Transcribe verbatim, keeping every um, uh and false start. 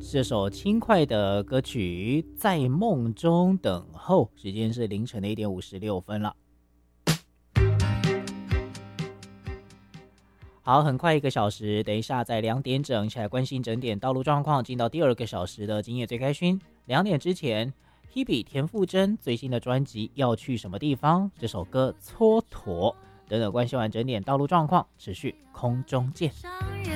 这首轻快的歌曲《在梦中等候》，时间是凌晨的一点五十六分了。好，很快一个小时，等一下在两点整，一起来关心整点道路状况，进到第二个小时的今夜最开心。两点之前 Hebe 田馥甄最新的专辑《要去什么地方》，这首歌蹉跎等等，关心完整点道路状况，持续空中见。